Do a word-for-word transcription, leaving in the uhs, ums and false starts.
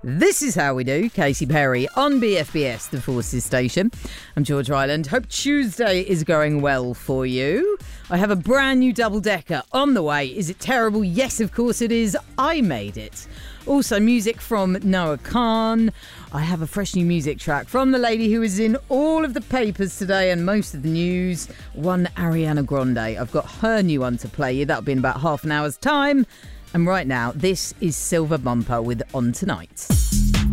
This is how we do. Katy Perry on B F B S, the Forces Station. I'm George Ryland. Hope Tuesday is going well for you. I have a brand new double-decker on the way. Is it terrible? Yes, of course it is. I made it. Also, music from Noah Khan. I have a fresh new music track from the lady who is in all of the papers today and most of the news, one Ariana Grande. I've got her new one to play you. That'll be in about half an hour's time. And right now, this is Silver Bumper with On Tonight.